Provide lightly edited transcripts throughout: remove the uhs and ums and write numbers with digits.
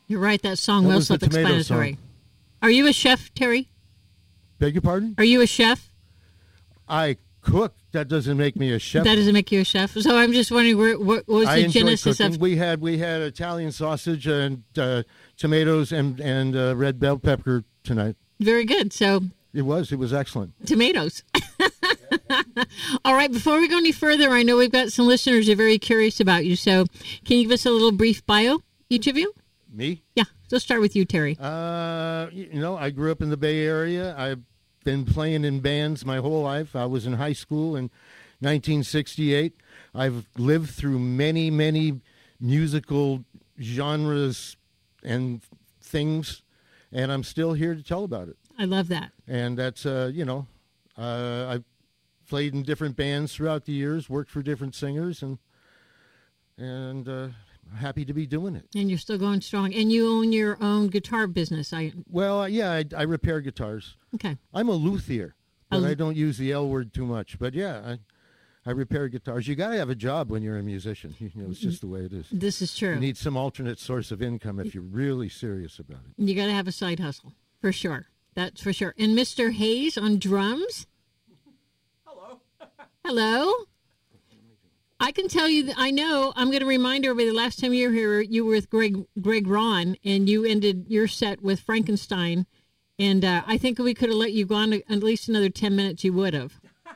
You're right. That song That well was the Tomato self-explanatory. song. Are you a chef, Terry? Beg your pardon? Are you a chef? I cook. That doesn't make me a chef. That doesn't make you a chef. So I'm just wondering, what was I the enjoy genesis cooking. of? We had Italian sausage and tomatoes and red bell pepper tonight. Very good. So It was excellent. tomatoes. All right. Before we go any further, I know we've got some listeners who are very curious about you. So can you give us a little brief bio, each of you? Me? Yeah. So start with you, Terry. I grew up in the Bay Area. I've been playing in bands my whole life. I was in high school in 1968. I've lived through many, many musical genres and things, and I'm still here to tell about it. I love that. And that's, I've played in different bands throughout the years, worked for different singers, and happy to be doing it. And you're still going strong. And you own your own guitar business. I repair guitars. Okay. I'm a luthier, but I don't use the L word too much. But yeah, I repair guitars. You got to have a job when you're a musician. It's just the way it is. This is true. You need some alternate source of income if you're really serious about it. You got to have a side hustle, for sure. That's for sure. And Mr. Hayes on drums. Hello. Hello. I can tell you that I know. I'm going to remind everybody. The last time you were here, you were with Greg Ron, and you ended your set with Frankenstein. And I think if we could have let you go on at least another 10 minutes, you would have.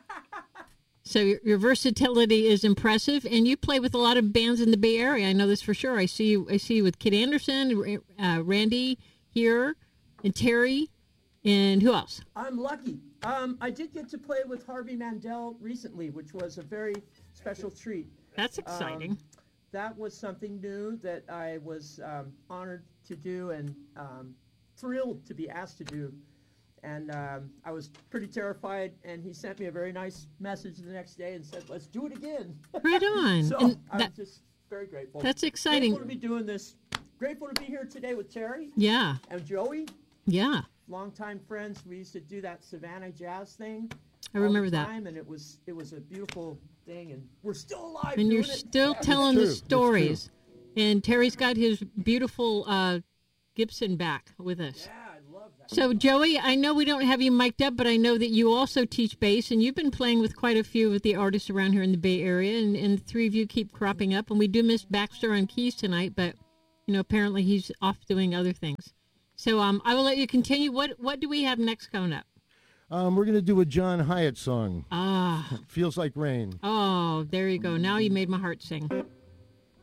So your versatility is impressive, and you play with a lot of bands in the Bay Area. I know this for sure. I see you with Kid Anderson, Randy here, and Terry, and who else? I'm lucky. I did get to play with Harvey Mandel recently, which was a very special treat. That's exciting. That was something new that I was honored to do and thrilled to be asked to do. And I was pretty terrified, and he sent me a very nice message the next day and said, "Let's do it again." Right on. So I'm just very grateful. That's exciting. Grateful to be doing this. Grateful to be here today with Terry. Yeah. And Joey. Yeah. Longtime friends. We used to do that Savannah Jazz thing. I remember that. And it was a beautiful thing, and we're still alive. And you're doing it. still telling the stories. And Terry's got his beautiful Gibson back with us. Yeah, I love that. So, Joey, I know we don't have you mic'd up, but I know that you also teach bass, and you've been playing with quite a few of the artists around here in the Bay Area, and the three of you keep cropping up. And we do miss Baxter on keys tonight, but, apparently he's off doing other things. So I will let you continue. What do we have next coming up? We're going to do a John Hyatt song. Ah. Feels Like Rain. Oh, there you go. Now you made my heart sing.